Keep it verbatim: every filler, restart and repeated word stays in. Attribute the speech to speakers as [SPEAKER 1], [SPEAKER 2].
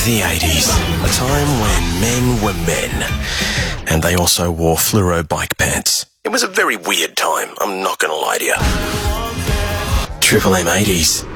[SPEAKER 1] The eighties, a time when men were men, and they also wore fluoro bike pants. It was a very weird time, I'm not going to lie to you. Triple M eighties.